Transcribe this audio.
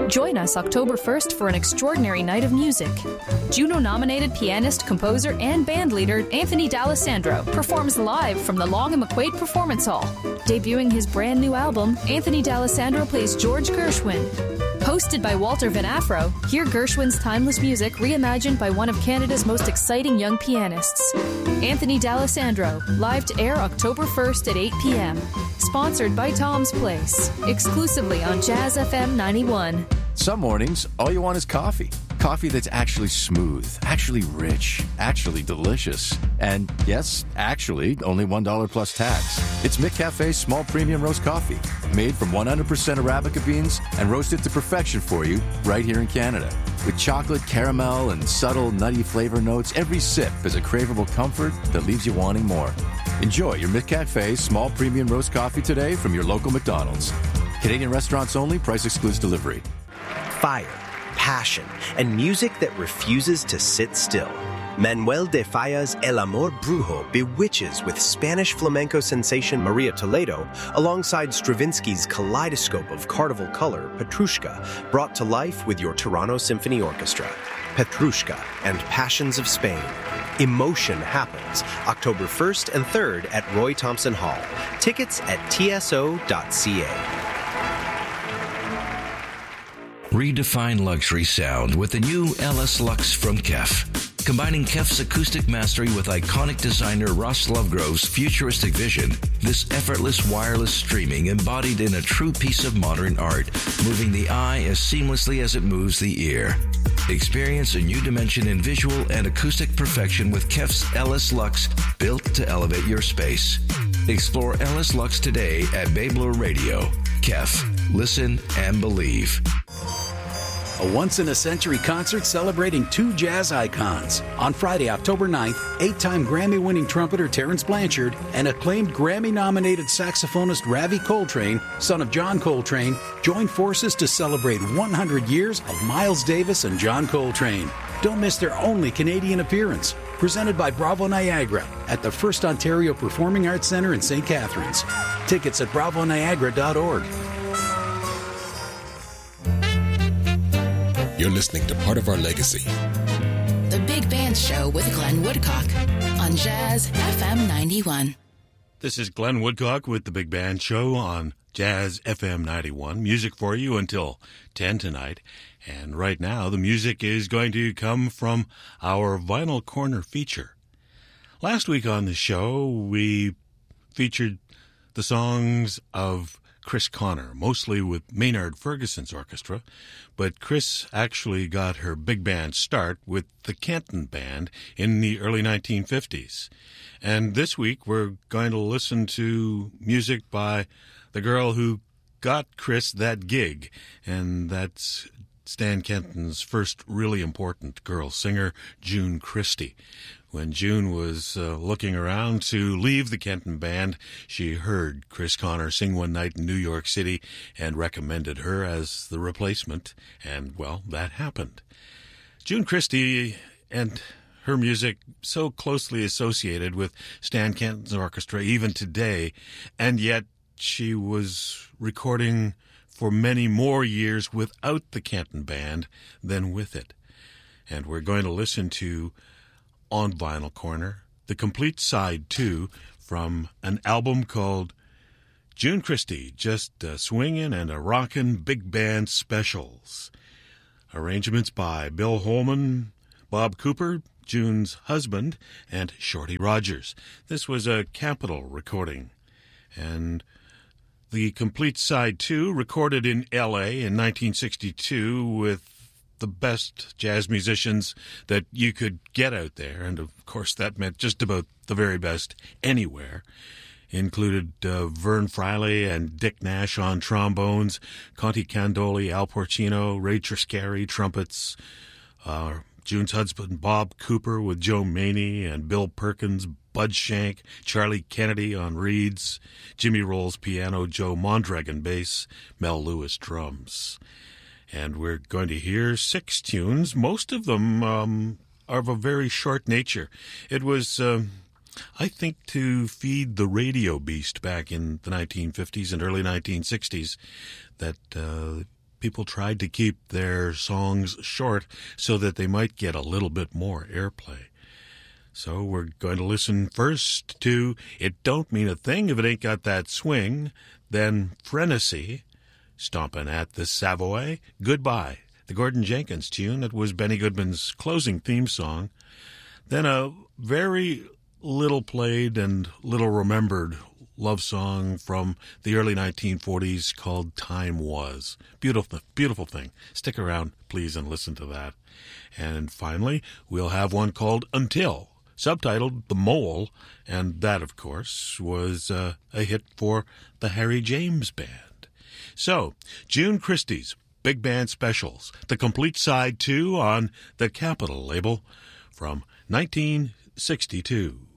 Join us October 1st for an extraordinary night of music. Juno-nominated pianist, composer, and bandleader Anthony D'Alessandro performs live from the Long and McQuaid Performance Hall. Debuting his brand new album, Anthony D'Alessandro plays George Gershwin. Hosted by Walter Van Afro, hear Gershwin's timeless music reimagined by one of Canada's most exciting young pianists. Anthony D'Alessandro, live to air October 1st at 8 p.m. Sponsored by Tom's Place, exclusively on Jazz FM 91. Some mornings, all you want is coffee. Coffee that's actually smooth, actually rich, actually delicious. And yes, actually, only $1 plus tax. It's McCafe's small premium roast coffee, made from 100% Arabica beans and roasted to perfection for you right here in Canada. With chocolate, caramel, and subtle nutty flavor notes, every sip is a craveable comfort that leaves you wanting more. Enjoy your McCafe small premium roast coffee today from your local McDonald's. Canadian restaurants only, price excludes delivery. Fire, passion, and music that refuses to sit still. Manuel de Falla's El Amor Brujo bewitches with Spanish flamenco sensation Maria Toledo alongside Stravinsky's kaleidoscope of carnival color, Petrushka, brought to life with your Toronto Symphony Orchestra. Petrushka and Passions of Spain. Emotion happens October 1st and 3rd at Roy Thompson Hall. Tickets at tso.ca. Redefine luxury sound with the new Ellis Lux from KEF. Combining KEF's acoustic mastery with iconic designer Ross Lovegrove's futuristic vision, this effortless wireless streaming embodied in a true piece of modern art, moving the eye as seamlessly as it moves the ear. Experience a new dimension in visual and acoustic perfection with KEF's Ellis Lux, built to elevate your space. Explore Ellis Lux today at Babler Radio. KEF. Listen and believe. A once-in-a-century concert celebrating two jazz icons. On Friday, October 9th, 8-time Grammy-winning trumpeter Terrence Blanchard and acclaimed Grammy-nominated saxophonist Ravi Coltrane, son of John Coltrane, join forces to celebrate 100 years of Miles Davis and John Coltrane. Don't miss their only Canadian appearance. Presented by Bravo Niagara at the First Ontario Performing Arts Centre in St. Catharines. Tickets at bravoniagara.org. You're listening to Part of Our Legacy. The Big Band Show with Glenn Woodcock on Jazz FM 91. This is Glenn Woodcock with The Big Band Show on Jazz FM 91. Music for you until 10 tonight. And right now, the music is going to come from our Vinyl Corner feature. Last week on the show, we featured the songs of Chris Connor, mostly with Maynard Ferguson's orchestra, but Chris actually got her big band start with the Kenton Band in the early 1950s. And this week we're going to listen to music by the girl who got Chris that gig, and that's Stan Kenton's first really important girl singer, June Christy. When June was looking around to leave the Kenton Band, she heard Chris Connor sing one night in New York City and recommended her as the replacement. And, well, that happened. June Christy and her music so closely associated with Stan Kenton's orchestra even today, and yet she was recording for many more years without the Kenton Band than with it. And we're going to listen to, on Vinyl Corner, the complete side 2 from an album called June Christy, Just a Swingin' and a Rockin' Big Band Specials. Arrangements by Bill Holman, Bob Cooper, June's husband, and Shorty Rogers. This was a Capitol recording. And the complete side 2, recorded in L.A. in 1962 with the best jazz musicians that you could get out there, and of course that meant just about the very best anywhere. Included Vern Freiley and Dick Nash on trombones, Conti Candoli, Al Porcino, Ray Triscari trumpets, June's husband Bob Cooper with Joe Maney and Bill Perkins, Bud Shank, Charlie Kennedy on reeds, Jimmy Rolls piano, Joe Mondragon bass, Mel Lewis drums. And we're going to hear 6 tunes. Most of them are of a very short nature. It was, I think, to feed the radio beast back in the 1950s and early 1960s that people tried to keep their songs short so that they might get a little bit more airplay. So we're going to listen first to It Don't Mean a Thing If It Ain't Got That Swing, then Frenesy, Stompin' at the Savoy, Goodbye, the Gordon Jenkins tune. It was Benny Goodman's closing theme song. Then a very little played and little remembered love song from the early 1940s called Time Was. Beautiful, beautiful thing. Stick around, please, and listen to that. And finally, we'll have one called Until, subtitled The Mole, and that, of course, was a hit for the Harry James Band. So, June Christie's Big Band Specials, the complete side 2 on the Capitol label from 1962.